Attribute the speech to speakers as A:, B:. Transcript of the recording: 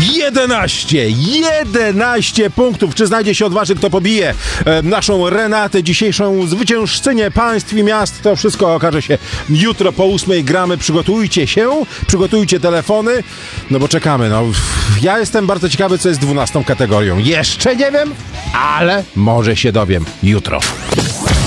A: 11 punktów. Czy znajdzie się odważny, kto pobije naszą Renatę, dzisiejszą zwyciężczynię państw i miast? To wszystko okaże się jutro po 8:00. Gramy. Przygotujcie się, przygotujcie telefony, no bo czekamy. Ja jestem bardzo ciekawy, co jest 12 kategorią. Jeszcze nie wiem, ale może się dowiem jutro.